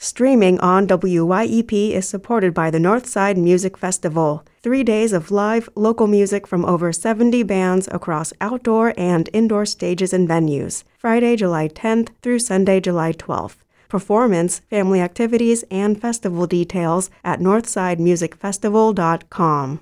Streaming on WYEP is supported by the Northside Music Festival. 3 days of live, local music from over 70 bands across outdoor and indoor stages and venues. Friday, July 10th through Sunday, July 12th. Performance, family activities, and festival details at northsidemusicfestival.com.